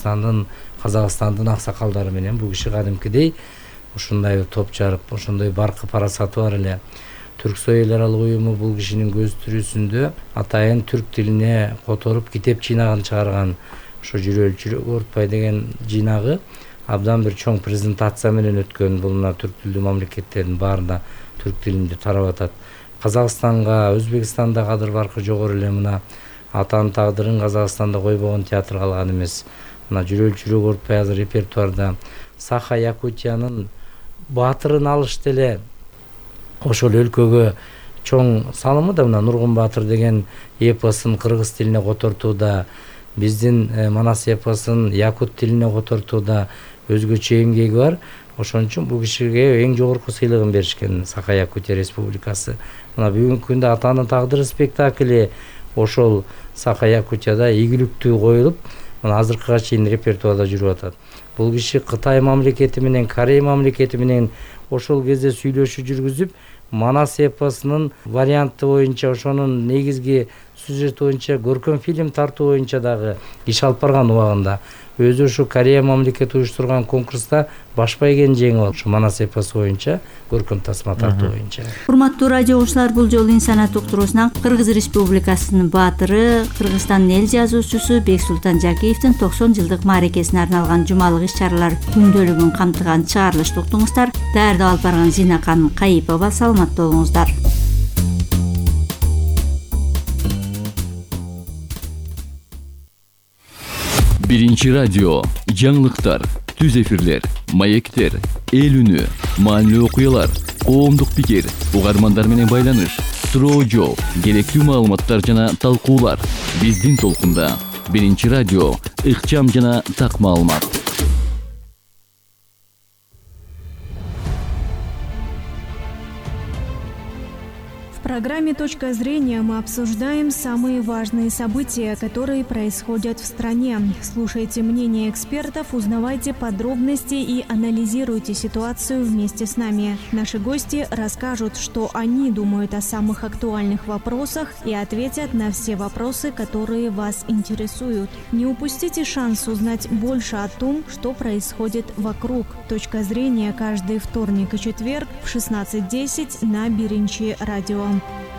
Казакстандын аксакалдары менен бул киши кадимкидей ушундай топ жарып, ошондой баркы парасаты бар эле. Түрксой эл аралык уюму бул кишинин көз тирүүсүндө атайын түрк тилине которуп китеп жыйнагын чыгарган. Ошо жүрөк оорутпай деген жыйнагы абдан бир чоң презентация менен өткөн. Бул мына түрк тилдүү мамлекеттердин баарында түрк тилинде тарап атат. Казакстанга, Өзбекстанда кадыр баркы жогору эле мына атанын тагдырын Казакстанда койбогон театр калган эмес. Мына жүрөк оорутпай азыр репертуарда Саха Якутиянын баатырын алышты эле. Ошол өлкөгө чоң салымы да мына Нургун Баатыр деген эпосын кыргыз тилине котортууда, биздин Манас эпосын якут тилине котортууда өзгөчө эмгеги бар. Ошон үчүн бул кишиге эң жогорку сыйлыгын беришкен Саха Якутия Республикасы. Мына бүгүнкү күндө атанын тагдыры спектакли ошол Саха Якутияда ийгиликтүү коюлуп, мына азыркыга чейин репертуарда жүрүп атат. Бул киши Кытай мамлекети менен, Корея мамлекети менен ошол кезде сүйлөшүү жүргүзүп, Манас эпосунун варианты боюнча, ошонун негизги сюжети боюнча көркөм фильм тартуу боюнча дагы иш алып барган убагында. Өзү ушу Корея мамлекети уюштурган конкурста баш байгени жеңип алып, ушу Манас эпосу боюнча көркөм тасма тартуу боюнча. Урматтуу радио угуучулар, бул жолу инсаният уктуруусунан Кыргыз Республикасынын баатыры, Кыргызстандын эл жазуучусу Бексултан Жакиевдин 90 жылдык мааракесине арналган жумалык иш-чаралар күндөлүгүн камтыган чыгарылышты уктуңуздар. Даярдап алып барган Зинакан Кайыпова. Саламаттуу болуңуздар. Биринчи радио, жаңылыктар, түз эфирлер, маектер, эл үнү, маанилүү окуялар, коомдук пикир, угармандар менен байланыш, суроо жооп, керектүү маалыматтар жана талкуулар. Биздин толкунда. Биринчи радио, ыкчам жана так маалымат. В программе «Точка зрения» мы обсуждаем самые важные события, которые происходят в стране. Слушайте мнения экспертов, узнавайте подробности и анализируйте ситуацию вместе с нами. Наши гости расскажут, что они думают о самых актуальных вопросах и ответят на все вопросы, которые вас интересуют. Не упустите шанс узнать больше о том, что происходит вокруг. «Точка зрения» каждый вторник и четверг в 16:10 на Биринчи радио.